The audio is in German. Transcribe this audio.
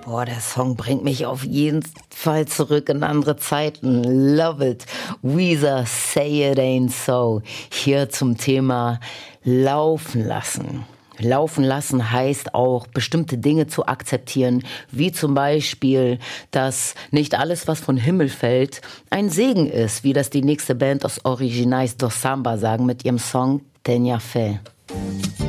Boah, der Song bringt mich auf jeden Fall zurück in andere Zeiten. Love it. Weezer, Say It Ain't So. Hier zum Thema Laufen lassen. Laufen lassen heißt auch, bestimmte Dinge zu akzeptieren, wie zum Beispiel, dass nicht alles, was vom Himmel fällt, ein Segen ist, wie das die nächste Band aus Originais do Samba sagen mit ihrem Song Tenha Fé.